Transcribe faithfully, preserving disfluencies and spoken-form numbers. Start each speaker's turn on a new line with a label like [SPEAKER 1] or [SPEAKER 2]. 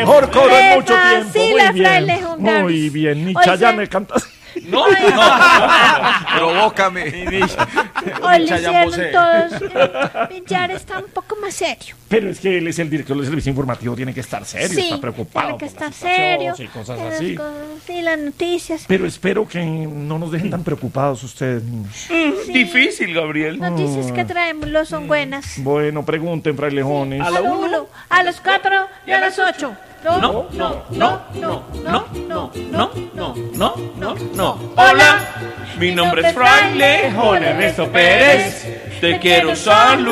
[SPEAKER 1] mejor coro en mucho tiempo.
[SPEAKER 2] Fascina,
[SPEAKER 1] Muy
[SPEAKER 2] Fraile
[SPEAKER 1] bien.
[SPEAKER 2] Hungary.
[SPEAKER 1] Muy bien. Ni
[SPEAKER 2] Hoy
[SPEAKER 1] Chayanne
[SPEAKER 2] se-
[SPEAKER 1] canta así.
[SPEAKER 3] No, no.
[SPEAKER 4] Provócame.
[SPEAKER 2] Hoy le
[SPEAKER 4] Chayanne
[SPEAKER 2] hicieron
[SPEAKER 4] Bosé.
[SPEAKER 2] todos. Villar está un poco más serio.
[SPEAKER 1] Pero es que él es el director del servicio informativo, tiene que estar serio,
[SPEAKER 2] Sí,
[SPEAKER 1] está preocupado.
[SPEAKER 2] tiene que
[SPEAKER 1] por la
[SPEAKER 2] estar
[SPEAKER 1] situación
[SPEAKER 2] serio.
[SPEAKER 1] y cosas
[SPEAKER 2] las
[SPEAKER 1] así.
[SPEAKER 2] cosas, sí, las noticias.
[SPEAKER 1] Pero espero que no nos dejen tan preocupados ustedes, niños.
[SPEAKER 3] Mm, Difícil, Gabriel.
[SPEAKER 2] Noticias que traemos los son buenas.
[SPEAKER 1] Bueno, pregunten, frailejones.
[SPEAKER 2] A la uno, a las cuatro y a las ocho.
[SPEAKER 3] No, no, no, no, no, no, no, no, no, no, no. Hola, mi nombre es Fraile Ernesto Pérez. Te quiero saludar.